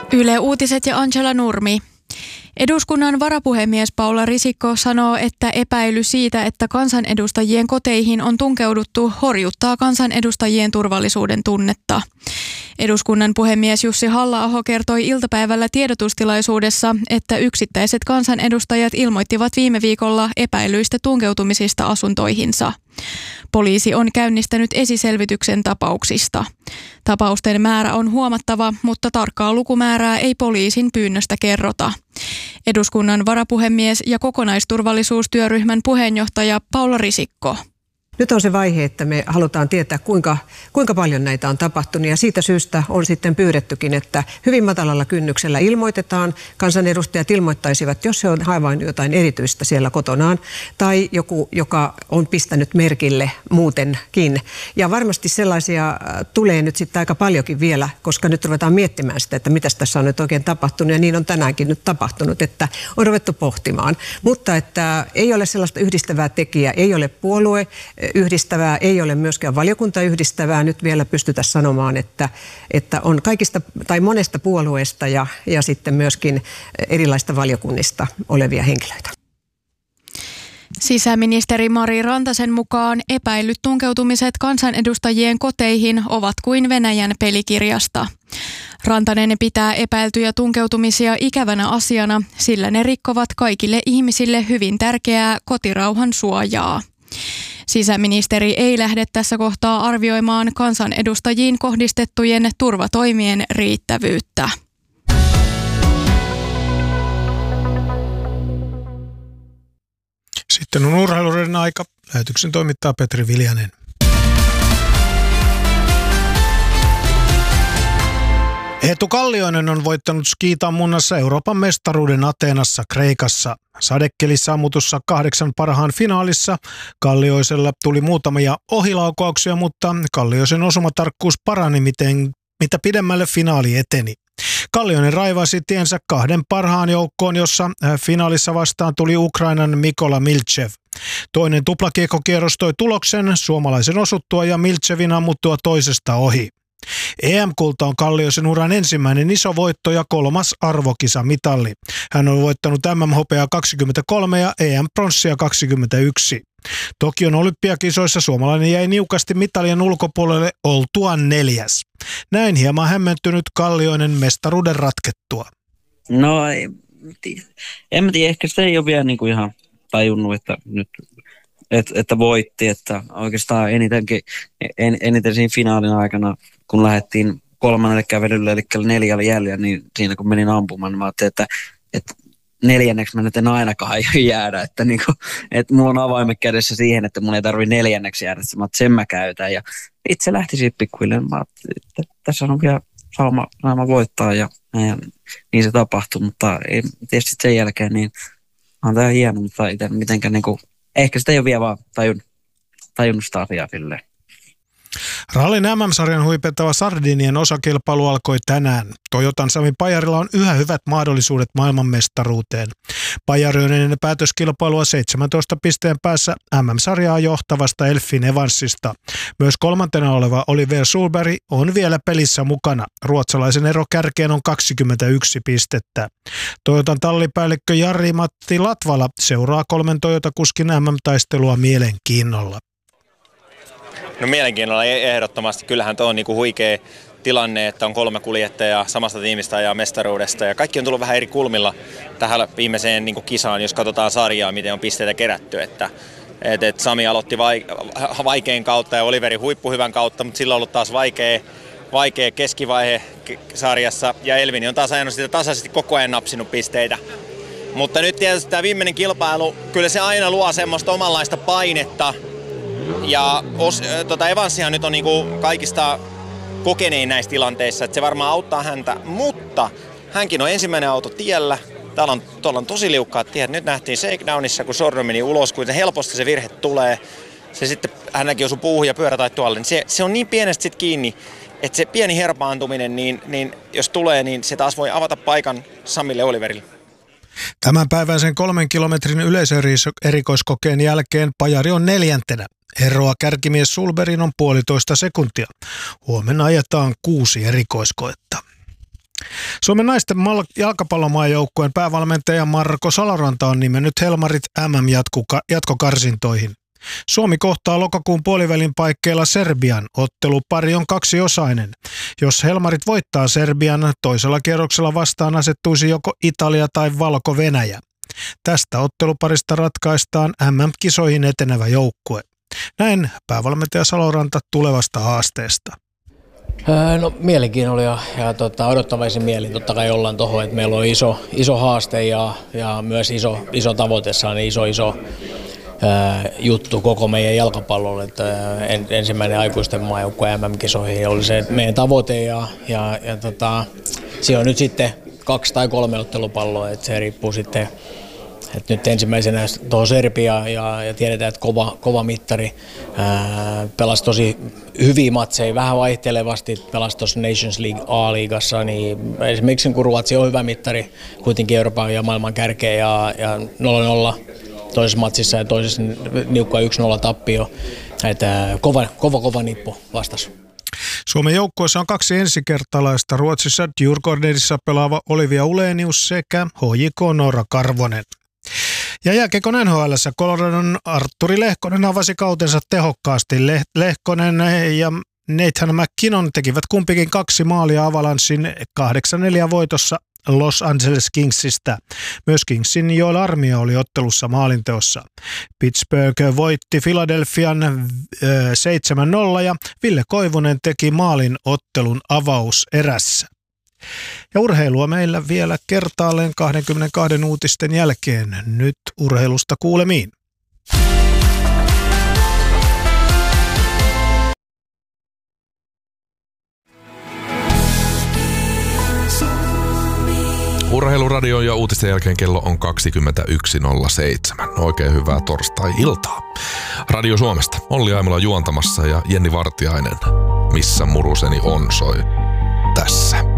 Yle Uutiset ja Angela Nurmi. Eduskunnan varapuhemies Paula Risikko sanoo, että epäily siitä, että kansanedustajien koteihin on tunkeuduttu, horjuttaa kansanedustajien turvallisuuden tunnetta. Eduskunnan puhemies Jussi Halla-aho kertoi iltapäivällä tiedotustilaisuudessa, että yksittäiset kansanedustajat ilmoittivat viime viikolla epäilyistä tunkeutumisista asuntoihinsa. Poliisi on käynnistänyt esiselvityksen tapauksista. Tapausten määrä on huomattava, mutta tarkkaa lukumäärää ei poliisin pyynnöstä kerrota. Eduskunnan varapuhemies ja kokonaisturvallisuustyöryhmän puheenjohtaja Paula Risikko. Nyt on se vaihe, että me halutaan tietää, kuinka paljon näitä on tapahtunut, ja siitä syystä on sitten pyydettykin, että hyvin matalalla kynnyksellä ilmoitetaan. Kansanedustajat ilmoittaisivat, jos se on havainnut jotain erityistä siellä kotonaan, tai joku, joka on pistänyt merkille muutenkin. Ja varmasti sellaisia tulee nyt sitten aika paljonkin vielä, koska nyt ruvetaan miettimään sitä, että mitä tässä on nyt oikein tapahtunut, ja niin on tänäänkin nyt tapahtunut, että on ruvettu pohtimaan. Mutta että ei ole sellaista yhdistävää tekijää, ei ole puolue yhdistävää, ei ole myöskään valiokunta yhdistävää. Nyt vielä pystytä sanomaan, että on kaikista tai monesta puolueesta ja sitten myöskin erilaista valiokunnista olevia henkilöitä. Sisäministeri Mari Rantasen mukaan epäillyt tunkeutumiset kansanedustajien koteihin ovat kuin Venäjän pelikirjasta. Rantanen pitää epäiltyjä tunkeutumisia ikävänä asiana, sillä ne rikkovat kaikille ihmisille hyvin tärkeää kotirauhan suojaa. Sisäministeri ei lähde tässä kohtaa arvioimaan kansanedustajiin kohdistettujen turvatoimien riittävyyttä. Sitten on urheiluiden aika. Lähetyksen toimittaa Petri Viljanen. Eetu Kallioinen on voittanut skiitammunnassa Euroopan mestaruuden Ateenassa Kreikassa. Sadekelissä ammutussa 8 parhaan finaalissa Kallioisella tuli muutamia ohilaukauksia, mutta Kallioisen osumatarkkuus parani mitä pidemmälle finaali eteni. Kallioinen raivasi tiensä 2 parhaan joukkoon, jossa finaalissa vastaan tuli Ukrainan Mikola Milchev. Toinen tuplakiekkokierros toi tuloksen suomalaisen osuttua ja Milchevin ammuttua toisesta ohi. EM-kulta on Kallioisen uran ensimmäinen iso voitto ja 3. arvokisamitalli. Hän on voittanut MM-hopeaa 23 ja EM-pronssia 21. Tokion olympiakisoissa suomalainen jäi niukasti mitalien ulkopuolelle oltuaan 4. Näin hieman hämmentynyt Kallioinen mestaruuden ratkettua. No en mä tiedä, ehkä se ei ole vielä niin kuin ihan tajunnut, että nyt että voitti, että oikeastaan eniten siinä finaalin aikana, kun lähdettiin 3. kävelylle, eli 4 jäljellä, niin siinä kun menin ampumaan, niin mä ajattelin, että 4. mä nyt en ainakaan jäädä, että mulla on avaimet kädessä siihen, että mun ei tarvitse 4. jäädä, että sen mä käytän, ja itse lähti siitä pikkuhiljaa, mä ajattelin, että tässä on vielä saama voittaa, ja niin se tapahtui, mutta ei, tietysti sen jälkeen, niin on tää hieno, mutta itse mitenkään ehkä sitä ei ole vielä vaan tajunnut sitä asiaa silleen. Rallin MM-sarjan huipettava Sardinien osakilpailu alkoi tänään. Toyotan Sami Pajarilla on yhä hyvät mahdollisuudet maailmanmestaruuteen. Pajari on ennen päätöskilpailua 17 pisteen päässä MM-sarjaa johtavasta Elfin Evansista. Myös 3. oleva Oliver Sulberg on vielä pelissä mukana. Ruotsalaisen ero kärkeen on 21 pistettä. Toyotan tallipäällikkö Jari-Matti Latvala seuraa 3 Toyota-kuskin MM-taistelua mielenkiinnolla. No mielenkiinnolla ehdottomasti. Kyllähän tuo on niinku huikea tilanne, että on 3 kuljettajaa samasta tiimistä ja mestaruudesta. Ja kaikki on tullut vähän eri kulmilla tähän viimeiseen niinku kisaan, jos katsotaan sarjaa, miten on pisteitä kerätty. Että Sami aloitti vaikein kautta ja Oliveri huippuhyvän kautta, mutta sillä on ollut taas vaikea keskivaihe sarjassa. Ja Elvini on taas ajanut sitä tasaisesti koko ajan napsinut pisteitä. Mutta nyt tietysti tämä viimeinen kilpailu, kyllä se aina luo semmoista omanlaista painetta. Ja Evansihan nyt on niinku kaikista kokenein näissä tilanteissa, että se varmaan auttaa häntä, mutta hänkin on ensimmäinen auto tiellä. Tuolla on tosi liukkaat tiet. Nyt nähtiin shakedownissa, kun Sordo meni ulos, kun helposti se virhe tulee. Se sitten hänenkin osui puuhun ja pyörä tai tuolle. Niin se on niin pienestä sit kiinni, että se pieni herpaantuminen, niin jos tulee, niin se taas voi avata paikan Samille Oliverille. Tämänpäiväisen 3 kilometrin yleiserikoiskokeen jälkeen Pajari on 4. Eroa kärkimies Sulberin on 1,5 sekuntia. Huomenna ajetaan 6 erikoiskoetta. Suomen naisten jalkapallomaajoukkueen päävalmentaja Marko Saloranta on nimennyt Helmarit MM-jatkokarsintoihin. Suomi kohtaa lokakuun puolivälin paikkeilla Serbian. Ottelupari on kaksiosainen. Jos Helmarit voittaa Serbian, toisella kierroksella vastaan asettuisi joko Italia tai Valko-Venäjä. Tästä otteluparista ratkaistaan MM-kisoihin etenevä joukkue. Näin päävalmentaja Saloranta tulevasta haasteesta. No mielenkiinnolla ja odottavaisin mielin totta kai ollaan tuohon, että meillä on iso haaste ja myös iso tavoitessaan, niin iso juttu koko meidän jalkapallolle, että ensimmäinen aikuisten maajoukkue MM-kisoihin oli se meidän tavoite ja siinä on nyt sitten 2 tai 3 ottelupalloa, että se riippuu sitten, että nyt ensimmäisenä tuohon Serbia ja tiedetään, että kova mittari, pelasi tosi hyviä matseja, vähän vaihtelevasti pelasi tuossa Nations League A-liigassa, niin esimerkiksi kun Ruotsi on hyvä mittari, kuitenkin Euroopan ja maailman kärkeä ja 0-0 toisessa matsissa ja toisessa niukka 1-0 tappio, että kova nippu vastas. Suomen joukkueessa on 2 ensikertalaista, Ruotsissa Djurgårdenissa pelaava Olivia Ulenius sekä HJK Noora Karvonen. Ja jääkiekon NHL:ssä Coloradon Artturi Lehkonen avasi kautensa tehokkaasti. Lehkonen ja Nathan McKinnon tekivät kumpikin 2 maalia Avalanssin 8-4 voitossa Los Angeles Kingsistä. Myös Kingsin Joel Armia oli ottelussa maalinteossa. Pittsburgh voitti Philadelphian 7-0 ja Ville Koivunen teki maalin ottelun avauserässä. Ja urheilua meillä vielä kertaalleen 22 uutisten jälkeen. Nyt urheilusta kuulemiin. Urheiluradio ja uutisten jälkeen kello on 21.07. Oikein hyvää torstai-iltaa. Radio Suomesta Olli Aimola juontamassa ja Jenni Vartiainen. Missä muruseni on soi tässä.